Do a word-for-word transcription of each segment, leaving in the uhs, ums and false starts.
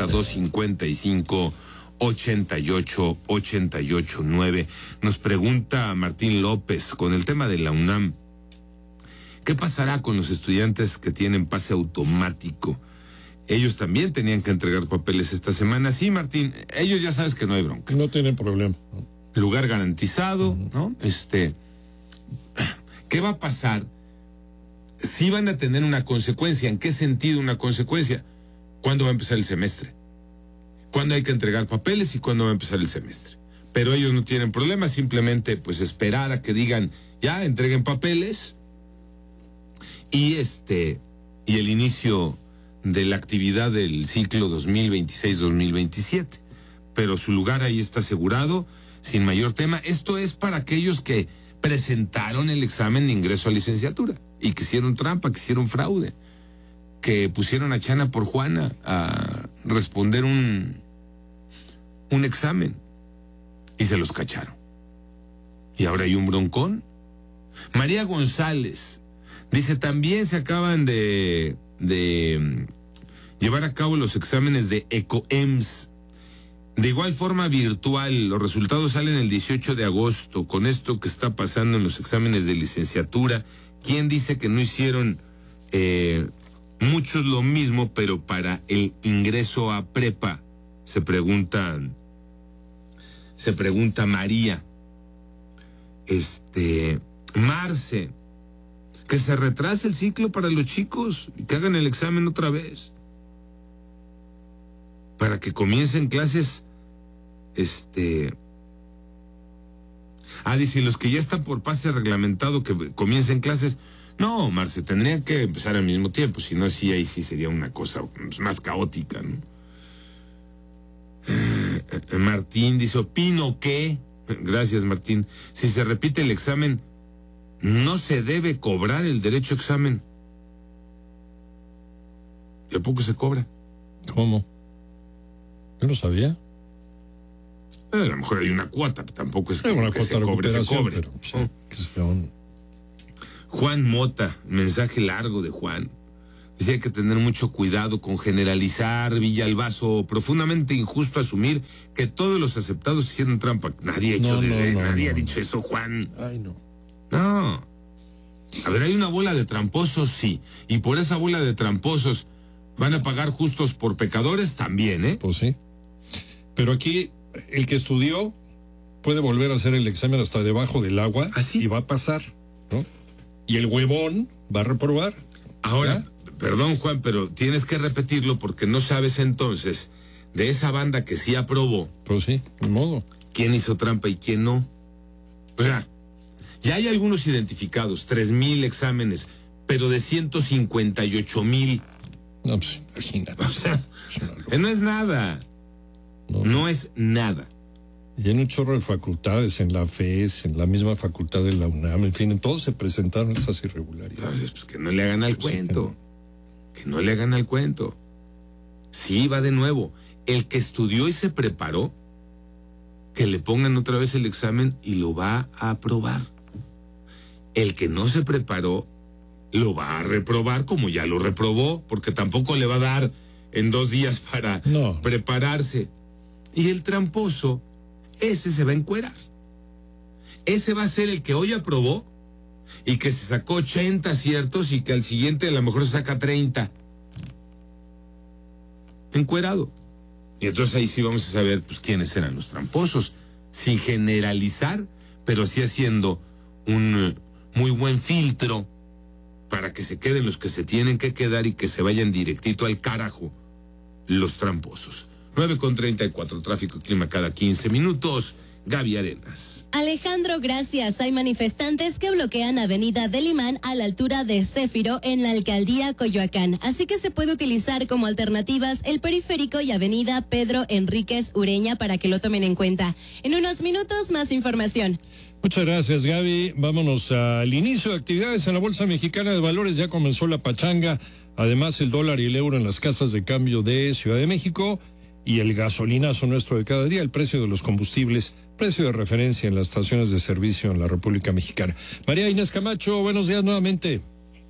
dos cincuenta y cinco, ochenta y ocho, ochenta y ocho, nueve. Nos pregunta Martín López con el tema de la UNAM. ¿Qué pasará con los estudiantes que tienen pase automático? Ellos también tenían que entregar papeles esta semana. Sí, Martín, ellos ya sabes que no hay bronca. No tienen problema. Lugar garantizado, uh-huh. ¿no? Este, ¿qué va a pasar? Sí van a tener una consecuencia. ¿En qué sentido una consecuencia? ¿Cuándo va a empezar el semestre? ¿Cuándo hay que entregar papeles y cuándo va a empezar el semestre? Pero ellos no tienen problema, simplemente pues esperar a que digan, ya, entreguen papeles y este, y el inicio de la actividad del ciclo dos mil veintiséis dos mil veintisiete. Pero su lugar ahí está asegurado, sin mayor tema. Esto es para aquellos que presentaron el examen de ingreso a licenciatura y que hicieron trampa, que hicieron fraude, que pusieron a Chana por Juana a responder un, un examen y se los cacharon. Y ahora hay un broncón. María González dice, también se acaban de, de llevar a cabo los exámenes de ECOEMS. De igual forma virtual, los resultados salen el dieciocho de agosto. Con esto que está pasando en los exámenes de licenciatura, ¿quién dice que no hicieron eh, muchos lo mismo, pero para el ingreso a prepa? Se pregunta, se pregunta María. Este, Marce, que se retrase el ciclo para los chicos y que hagan el examen otra vez. Para que comiencen clases, este... Ah, dice, los que ya están por pase reglamentado que comiencen clases. No, Marce, tendrían que empezar al mismo tiempo, si no, así ahí sí sería una cosa más caótica, ¿no? Eh, Martín dice, opino que, gracias Martín, si se repite el examen, no se debe cobrar el derecho a examen. ¿Y a poco se cobra? ¿Cómo? Yo no sabía. Eh, a lo mejor hay una cuota, tampoco es que, una que cuota se cobre, se cobre. Pero, sí, oh. que sea un... Juan Mota, mensaje largo de Juan. Dice, hay que tener mucho cuidado con generalizar, Villalbazo, profundamente injusto asumir que todos los aceptados hicieron trampa. Nadie ha hecho no, de, no, de, no, nadie no, ha dicho no. eso, Juan. Ay, no. No. A ver, hay una bola de tramposos, sí. Y por esa bola de tramposos, ¿van a pagar justos por pecadores? También, ¿eh? Pues sí. Pero aquí, el que estudió puede volver a hacer el examen hasta debajo del agua. ¿Así? Y va a pasar, ¿no? Y el huevón va a reprobar. Ahora, ¿ya? Perdón, Juan, pero tienes que repetirlo porque no sabes entonces de esa banda que sí aprobó. Pues sí, de modo. ¿Quién hizo trampa y quién no? O sea, ya hay algunos identificados, tres mil exámenes, pero de ciento cincuenta y ocho mil. No, pues imagínate. O sea, es no es nada. No, no es nada. Y en un chorro de facultades, en la FES, en la misma facultad de la UNAM, en fin, en todos se presentaron esas irregularidades. Entonces, pues que no le hagan al pues cuento. Sí, que, no. que no le hagan al cuento. Sí, va de nuevo. El que estudió y se preparó, que le pongan otra vez el examen y lo va a aprobar. El que no se preparó, lo va a reprobar como ya lo reprobó, porque tampoco le va a dar en dos días para no. prepararse. Y el tramposo, ese se va a encuerar. Ese va a ser el que hoy aprobó y que se sacó ochenta aciertos y que al siguiente a lo mejor se saca treinta. Encuerado. Y entonces ahí sí vamos a saber pues quiénes eran los tramposos, sin generalizar, pero sí haciendo un uh, muy buen filtro para que se queden los que se tienen que quedar y que se vayan directito al carajo los tramposos. nueve con treinta y cuatro, tráfico y clima cada quince minutos. Gaby Arenas. Alejandro, gracias. Hay manifestantes que bloquean Avenida del Imán a la altura de Céfiro en la alcaldía Coyoacán. Así que se puede utilizar como alternativas el periférico y Avenida Pedro Enríquez Ureña para que lo tomen en cuenta. En unos minutos, más información. Muchas gracias, Gaby. Vámonos al inicio de actividades en la Bolsa Mexicana de Valores. Ya comenzó la pachanga. Además, el dólar y el euro en las casas de cambio de Ciudad de México. Y el gasolinazo nuestro de cada día, el precio de los combustibles, precio de referencia en las estaciones de servicio en la República Mexicana. María Inés Camacho, buenos días nuevamente.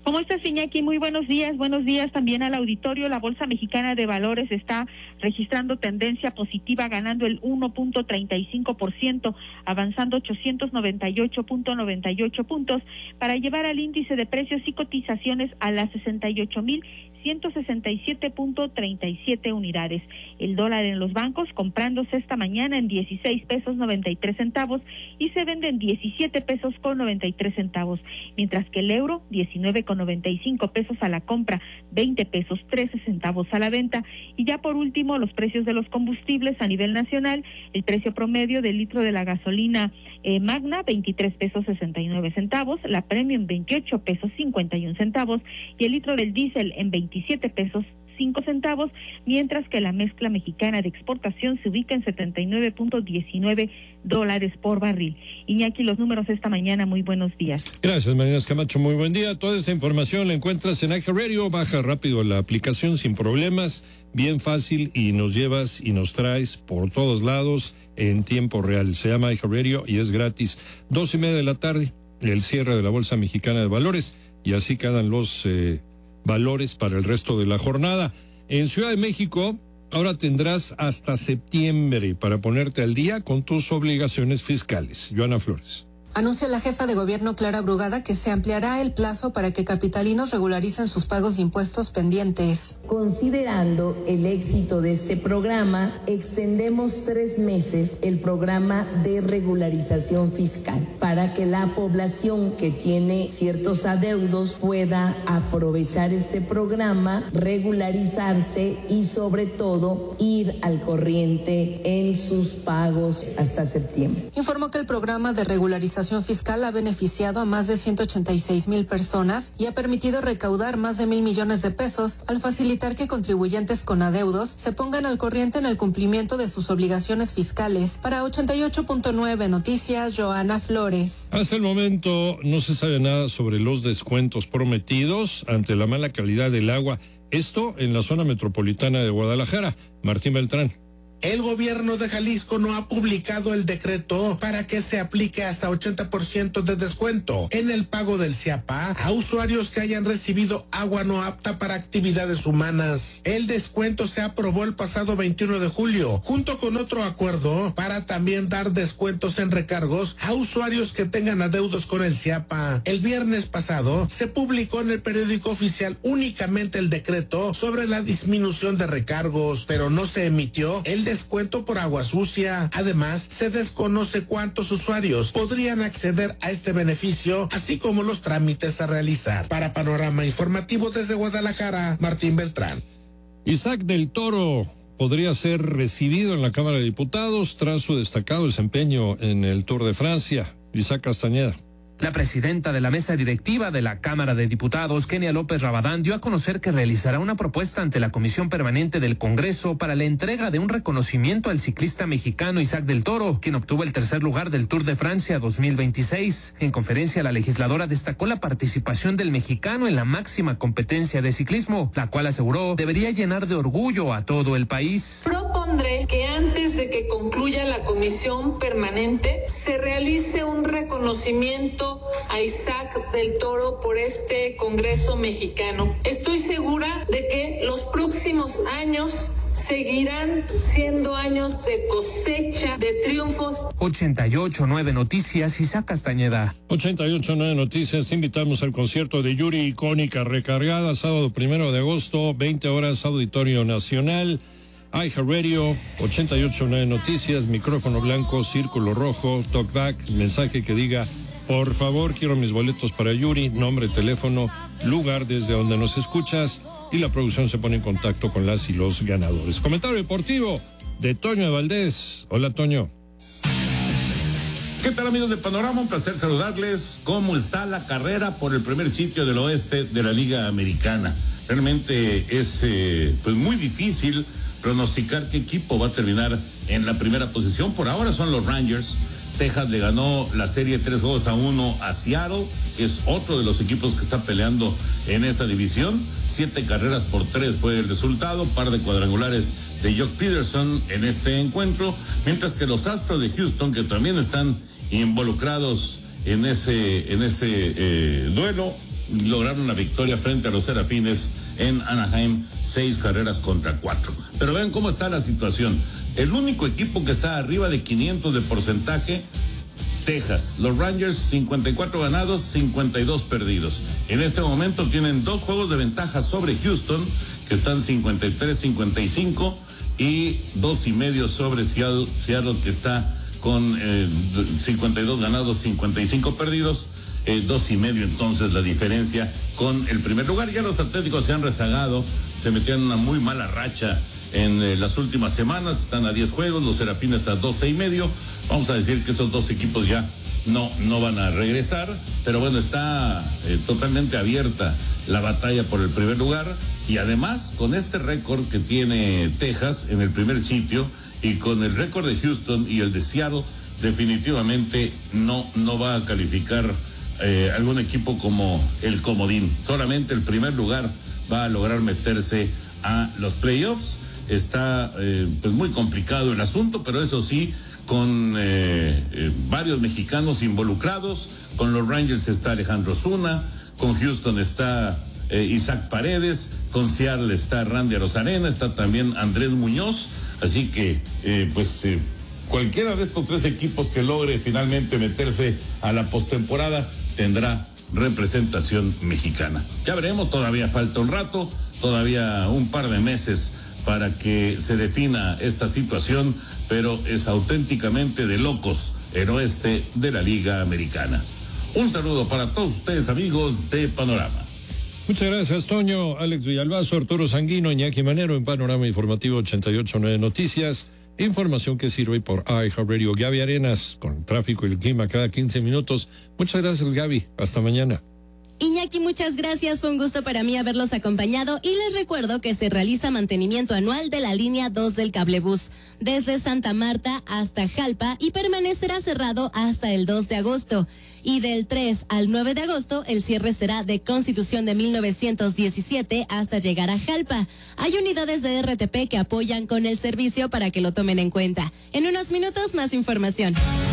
¿Cómo estás, Iñaki? Muy buenos días. Buenos días también al auditorio. La Bolsa Mexicana de Valores está registrando tendencia positiva, ganando el uno punto treinta y cinco por ciento, avanzando ochocientos noventa y ocho punto noventa y ocho puntos para llevar al índice de precios y cotizaciones a las sesenta y ocho mil ciento sesenta y siete punto treinta y siete unidades. El dólar en los bancos comprándose esta mañana en dieciséis pesos noventa y tres centavos y se vende en diecisiete pesos con noventa y tres centavos, mientras que el euro diecinueve con noventa y cinco pesos a la compra, veinte pesos trece centavos a la venta. Y ya por último, los precios de los combustibles a nivel nacional. El precio promedio del litro de la gasolina eh, Magna, veintitrés pesos sesenta y nueve centavos, la Premium veintiocho pesos cincuenta y un centavos y el litro del diésel en veintisiete pesos cinco centavos, mientras que la mezcla mexicana de exportación se ubica en setenta y nueve punto diecinueve dólares por barril. Iñaki, los números esta mañana, muy buenos días. Gracias, Marina Camacho, muy buen día. Toda esa información la encuentras en iHeartRadio, baja rápido la aplicación sin problemas, bien fácil, y nos llevas y nos traes por todos lados en tiempo real. Se llama iHeartRadio y es gratis. Dos y media de la tarde, el cierre de la Bolsa Mexicana de Valores, y así quedan los eh, valores para el resto de la jornada. En Ciudad de México, ahora tendrás hasta septiembre para ponerte al día con tus obligaciones fiscales. Joana Flores. Anuncia la jefa de gobierno Clara Brugada que se ampliará el plazo para que capitalinos regularicen sus pagos de impuestos pendientes. Considerando el éxito de este programa, extendemos tres meses el programa de regularización fiscal para que la población que tiene ciertos adeudos pueda aprovechar este programa, regularizarse y sobre todo ir al corriente en sus pagos hasta septiembre. Informó que el programa de regularización fiscal ha beneficiado a más de ciento ochenta y seis mil personas y ha permitido recaudar más de mil millones de pesos al facilitar que contribuyentes con adeudos se pongan al corriente en el cumplimiento de sus obligaciones fiscales. Para ochenta y ocho punto nueve Noticias, Joana Flores. Hasta el momento no se sabe nada sobre los descuentos prometidos ante la mala calidad del agua. Esto en la zona metropolitana de Guadalajara. Martín Beltrán. El gobierno de Jalisco no ha publicado el decreto para que se aplique hasta ochenta por ciento de descuento en el pago del C I A P A a usuarios que hayan recibido agua no apta para actividades humanas. El descuento se aprobó el pasado veintiuno de julio, junto con otro acuerdo para también dar descuentos en recargos a usuarios que tengan adeudos con el C I A P A. El viernes pasado se publicó en el periódico oficial únicamente el decreto sobre la disminución de recargos, pero no se emitió el descuento por agua sucia. Además, se desconoce cuántos usuarios podrían acceder a este beneficio, así como los trámites a realizar. Para Panorama Informativo desde Guadalajara, Martín Beltrán. Isaac del Toro podría ser recibido en la Cámara de Diputados tras su destacado desempeño en el Tour de Francia. Isaac Castañeda. La presidenta de la mesa directiva de la Cámara de Diputados, Kenia López Rabadán, dio a conocer que realizará una propuesta ante la Comisión Permanente del Congreso para la entrega de un reconocimiento al ciclista mexicano Isaac del Toro, quien obtuvo el tercer lugar del Tour de Francia dos mil veintiséis. En conferencia, la legisladora destacó la participación del mexicano en la máxima competencia de ciclismo, la cual aseguró debería llenar de orgullo a todo el país. Propondré que antes de que concluya la Comisión Permanente se realice un reconocimiento a Isaac del Toro por este Congreso mexicano. Estoy segura de que los próximos años seguirán siendo años de cosecha, de triunfos. ochenta y ocho punto nueve Noticias, Isaac Castañeda. ochenta y ocho punto nueve Noticias, te invitamos al concierto de Yuri Icónica Recargada, sábado primero de agosto, veinte horas, Auditorio Nacional. iHeartRadio, ochenta y ocho punto nueve Noticias, micrófono blanco, círculo rojo, talkback, mensaje que diga: por favor, quiero mis boletos para Yuri, nombre, teléfono, lugar desde donde nos escuchas, y la producción se pone en contacto con las y los ganadores. Comentario deportivo de Toño de Valdés. Hola, Toño. ¿Qué tal, amigos de Panorama? Un placer saludarles. ¿Cómo está la carrera por el primer sitio del oeste de la Liga Americana? Realmente es eh, pues muy difícil pronosticar qué equipo va a terminar en la primera posición. Por ahora son los Rangers. Texas le ganó la serie tres juegos a uno a Seattle, que es otro de los equipos que está peleando en esa división. Siete carreras por tres fue el resultado, par de cuadrangulares de Jock Peterson en este encuentro, mientras que los Astros de Houston, que también están involucrados en ese, en ese eh, duelo, lograron la victoria frente a los Serafines en Anaheim, seis carreras contra cuatro. Pero vean cómo está la situación. El único equipo que está arriba de quinientos de porcentaje, Texas. Los Rangers, cincuenta y cuatro ganados, cincuenta y dos perdidos. En este momento tienen dos juegos de ventaja sobre Houston, que están cincuenta y tres cincuenta y cinco, y dos y medio sobre Seattle, Seattle que está con eh, cincuenta y dos ganados, cincuenta y cinco perdidos. Eh, dos y medio entonces la diferencia con el primer lugar. Ya los Atléticos se han rezagado, se metieron en una muy mala racha en eh, las últimas semanas, están a diez juegos, los Serafines a doce y medio. Vamos a decir que esos dos equipos ya no, no van a regresar, pero bueno, está eh, totalmente abierta la batalla por el primer lugar, y además con este récord que tiene Texas en el primer sitio y con el récord de Houston y el de Seattle, definitivamente no, no va a calificar Eh, algún equipo como el comodín. Solamente el primer lugar va a lograr meterse a los playoffs. Está eh, pues muy complicado el asunto, pero eso sí, con eh, eh, varios mexicanos involucrados. Con los Rangers está Alejandro Zuna, con Houston está eh, Isaac Paredes, con Seattle está Randy Arozarena, está también Andrés Muñoz. Así que eh, pues eh, cualquiera de estos tres equipos que logre finalmente meterse a la postemporada tendrá representación mexicana. Ya veremos, todavía falta un rato, todavía un par de meses para que se defina esta situación, pero es auténticamente de locos el oeste de la Liga Americana. Un saludo para todos ustedes, amigos de Panorama. Muchas gracias, Toño. Alex Villalbazo, Arturo Sanguino, Iñaki Manero en Panorama Informativo ochenta y ocho punto nueve Noticias. Información que sirve por iHeartRadio. Gaby Arenas, con el tráfico y el clima cada quince minutos. Muchas gracias, Gaby. Hasta mañana. Iñaki, muchas gracias. Fue un gusto para mí haberlos acompañado y les recuerdo que se realiza mantenimiento anual de la línea dos del cablebús desde Santa Marta hasta Jalpa y permanecerá cerrado hasta el dos de agosto. Y del tres al nueve de agosto el cierre será de Constitución de mil novecientos diecisiete hasta llegar a Jalpa. Hay unidades de R T P que apoyan con el servicio para que lo tomen en cuenta. En unos minutos más información.